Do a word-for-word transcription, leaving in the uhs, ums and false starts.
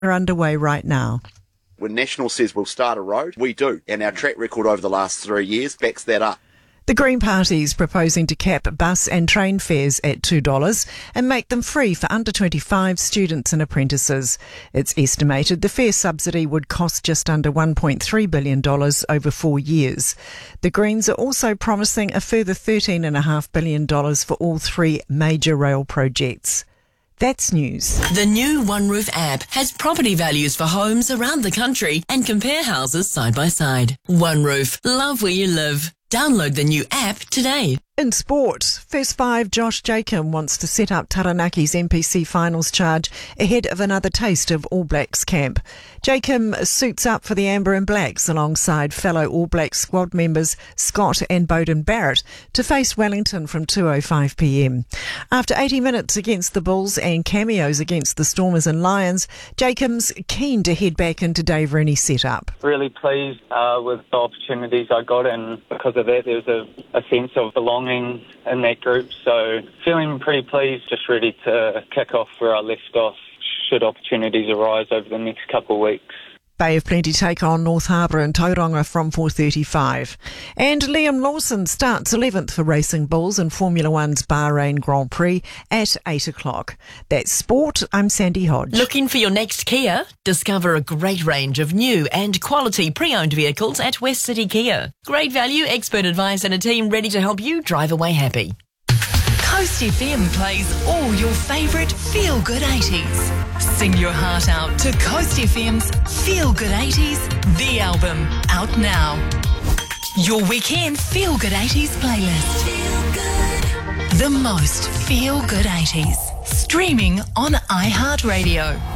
are underway right now. When National says we'll start a road, we do. And our track record over the last three years backs that up. The Green Party is proposing to cap bus and train fares at two dollars and make them free for under twenty-five students and apprentices. It's estimated the fare subsidy would cost just under one point three billion dollars over four years. The Greens are also promising a further thirteen point five billion dollars for all three major rail projects. That's news. The new OneRoof app has property values for homes around the country and compare houses side by side. OneRoof, love where you live. Download the new app today. In sport, First Five Josh Jacob wants to set up Taranaki's N P C finals charge ahead of another taste of All Blacks camp. Jacob suits up for the Amber and Blacks alongside fellow All Blacks squad members Scott and Bowden Barrett to face Wellington from two oh five p m. After eighty minutes against the Bulls and cameos against the Stormers and Lions, Jacob's keen to head back into Dave Rooney's setup. Really pleased uh, with the opportunities I got, and because of that there was a, a sense of belonging in that group, so feeling pretty pleased, just ready to kick off where I left off should opportunities arise over the next couple of weeks. Bay of Plenty take on North Harbour and Tauranga from four thirty-five. And Liam Lawson starts eleventh for Racing Bulls in Formula One's Bahrain Grand Prix at eight o'clock. That's sport. I'm Sandy Hodge. Looking for your next Kia? Discover a great range of new and quality pre-owned vehicles at West City Kia. Great value, expert advice and a team ready to help you drive away happy. Coast F M plays all your favourite feel-good eighties. Sing your heart out to Coast F M's Feel Good eighties, the album, out now. Your weekend Feel Good eighties playlist. Feel good. The most Feel Good eighties. Streaming on iHeartRadio.